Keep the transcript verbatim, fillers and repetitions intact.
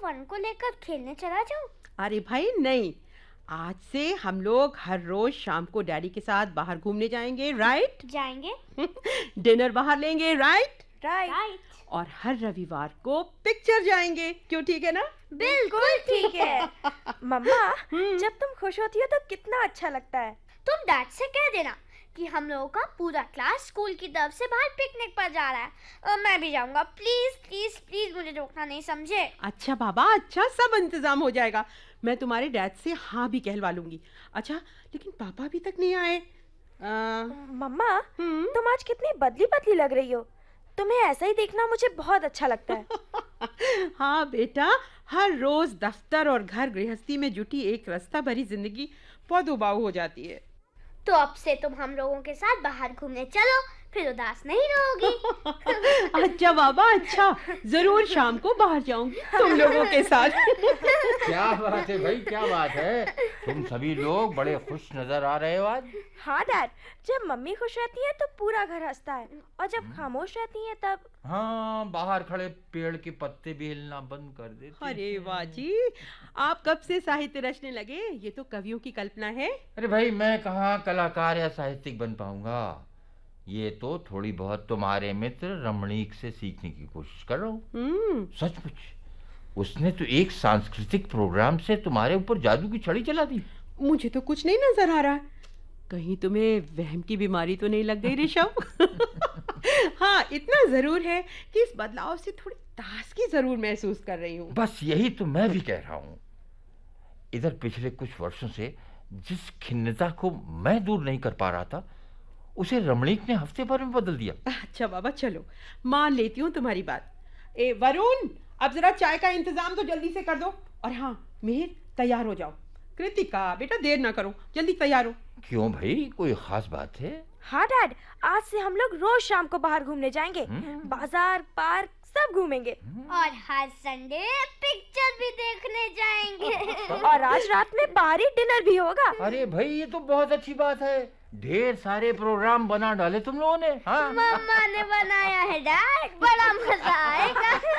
Fun को लेकर खेलने चला जाऊं? अरे भाई नहीं, आज से हम लोग हर रोज शाम को डैडी के साथ बाहर घूमने जाएंगे, राइट? जाएंगे। डिनर बाहर लेंगे, राइट? Right right. और हर रविवार को पिक्चर जाएंगे, क्यों? ठीक है ना? बिल्कुल ठीक है। मम्मा, जब तुम खुश होती हो तो कितना अच्छा लगता है। तुम डैड से कह देना कि हम लोगों का पूरा क्लास स्कूल की तरफ से बाहर पिकनिक पर जा रहा है। और मैं भी जाऊंगा। प्लीज प्लीज प्लीज मुझे रोकना नहीं, समझे? अच्छा बाबा, अच्छा, सब इंतजाम हो जाएगा। मैं तुम्हारे डैड से हाँ भी कहलवा लूंगी। अच्छा, लेकिन पापा अभी तक नहीं आए। आ... मम्मा, तुम आज कितनी बदली बदली लग रही हो। तुम्हें ऐसा ही देखना मुझे बहुत अच्छा लगता है। हाँ बेटा, हर रोज दफ्तर और घर गृहस्थी में जुटी एक रास्ता भरी जिंदगी बहुत उबाऊ हो जाती है। तो अब से तुम हम लोगों के साथ बाहर घूमने चलो, फिर उदास नहीं रहोगी। अच्छा बाबा, अच्छा, जरूर शाम को बाहर जाऊंगी तुम लोगों के साथ। क्या बात है भाई, क्या बात है, तुम सभी लोग बड़े खुश नजर आ रहे हो आज। हाँ डैड, जब मम्मी खुश रहती है तो पूरा घर हंसता है, और जब खामोश रहती है तब। हाँ, बाहर खड़े पेड़ के पत्ते भी हिलना बंद कर देते। अरे वाह जी, आप कब से साहित्य रचने लगे? ये तो कवियों की कल्पना है। अरे भाई, मैं कहाँ कलाकार या साहित्यिक बन पाऊंगा। ये तो थोड़ी बहुत तुम्हारे मित्र रमणीक से सीखने की कोशिश कर रहा हूँ। सचमुच, उसने तो एक सांस्कृतिक प्रोग्राम से तुम्हारे ऊपर जादू की छड़ी चला दी। मुझे तो कुछ नहीं नजर आ रहा। कहीं तुम्हें वहम की बीमारी तो नहीं लग गई ऋषभ? हाँ, इतना जरूर है कि इस बदलाव से थोड़ी ताजगी जरूर महसूस कर रही हूँ। बस यही तो मैं भी कह रहा हूँ। इधर पिछले कुछ वर्षों से जिस खिन्नता को मैं दूर नहीं कर पा रहा था, उसे रमणीक ने हफ्ते भर में बदल दिया। अच्छा बाबा, चलो मान लेती हूँ तुम्हारी बात। ए वरुण, अब जरा चाय का इंतजाम तो जल्दी से कर दो। और हाँ मिहिर, तैयार हो जाओ। कृतिका बेटा, देर ना करो, जल्दी तैयार हो। क्यों भाई, कोई खास बात है? हाँ डैड, आज से हम लोग रोज शाम को बाहर घूमने जाएंगे। बाजार, पार्क सब घूमेंगे। और हर संडे पिक्चर भी देखने जाएंगे। और आज रात में बाहरी डिनर भी होगा। अरे भाई, ये तो बहुत अच्छी बात है। ढेर सारे प्रोग्राम बना डाले तुम लोगों ने। हाँ? मम्मा ने बनाया है डैड, बड़ा मजा आएगा।